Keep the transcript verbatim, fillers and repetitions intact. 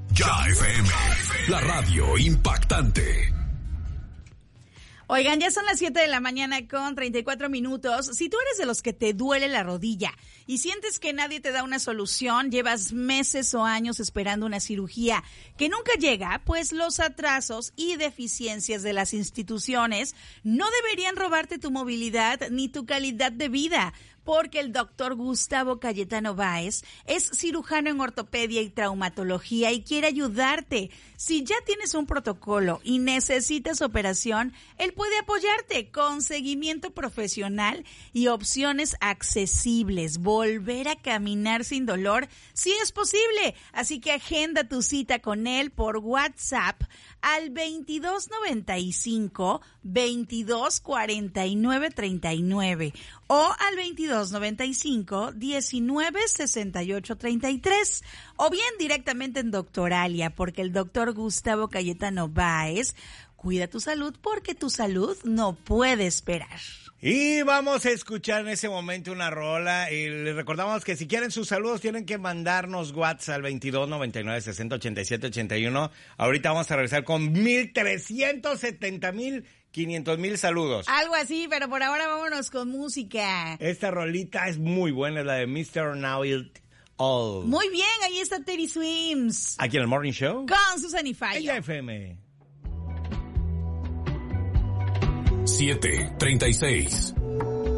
Ya F M, la radio impactante. Oigan, ya son las siete de la mañana con treinta y cuatro minutos. Si tú eres de los que te duele la rodilla y sientes que nadie te da una solución, llevas meses o años esperando una cirugía que nunca llega, pues los atrasos y deficiencias de las instituciones no deberían robarte tu movilidad ni tu calidad de vida. Porque el doctor Gustavo Cayetano Báez es cirujano en ortopedia y traumatología y quiere ayudarte. Si ya tienes un protocolo y necesitas operación, él puede apoyarte con seguimiento profesional y opciones accesibles. Volver a caminar sin dolor, sí es posible. Así que agenda tu cita con él por WhatsApp al veintidós noventa y cinco, veintidós cuarenta y nueve treinta y nueve o al veintidós noventa y cinco, diecinueve sesenta y ocho treinta y tres o bien directamente en Doctoralia, porque el doctor Gustavo Cayetano Báez cuida tu salud porque tu salud no puede esperar. Y vamos a escuchar en ese momento una rola y les recordamos que si quieren sus saludos tienen que mandarnos WhatsApp al veintidós noventa y nueve sesenta ochenta y siete ochenta y uno. Ahorita vamos a regresar con mil trescientos setenta mil quinientos mil saludos. Algo así, pero por ahora vámonos con música. Esta rolita es muy buena, es la de mister Know It All. Muy bien, ahí está Teddy Swims. Aquí en el Morning Show. Con Susan y Fallo. En Ya F M. siete treinta y seis.